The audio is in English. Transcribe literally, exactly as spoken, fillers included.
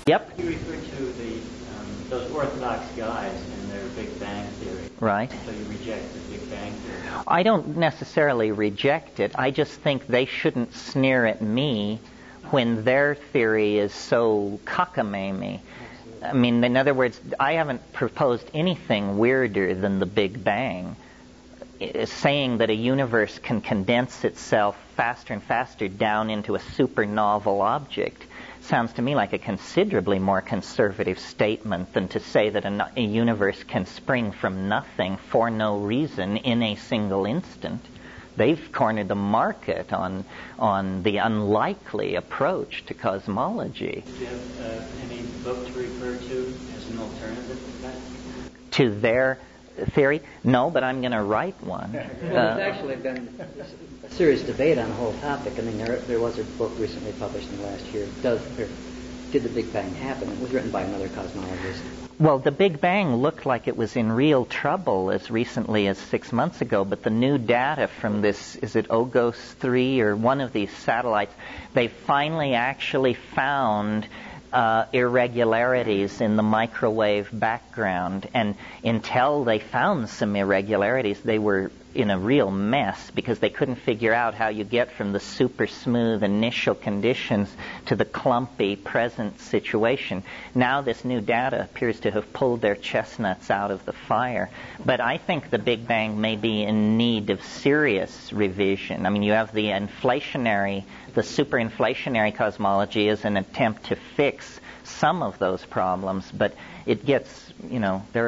Yep. You refer to the um, those orthodox guys and their Big Bang theory. Right. So you reject the Big Bang theory. I don't necessarily reject it. I just think they shouldn't sneer at me when their theory is so cockamamie. I mean, in other words, I haven't proposed anything weirder than the Big Bang. Saying that a universe can condense itself faster and faster down into a super-novel object sounds to me like a considerably more conservative statement than to say that a, a universe can spring from nothing for no reason in a single instant. They've cornered the market on on the unlikely approach to cosmology. Do you have uh, any book to refer to as an alternative to that? To their theory? No, but I'm going to write one. Well, there's actually been a serious debate on the whole topic. I mean, there there was a book recently published in the last year. Does or did the Big Bang happen? It was written by another cosmologist. Well, the Big Bang looked like it was in real trouble as recently as six months ago, but the new data from this, is it Ogos three or one of these satellites, they finally actually found uh, irregularities in the microwave background. And until they found some irregularities, they were in a real mess because they couldn't figure out how you get from the super smooth initial conditions to the clumpy present situation. Now this new data appears to have pulled their chestnuts out of the fire. But I think the Big Bang may be in need of serious revision. I mean, you have the inflationary, the superinflationary cosmology as an attempt to fix some of those problems, but it gets, you know, there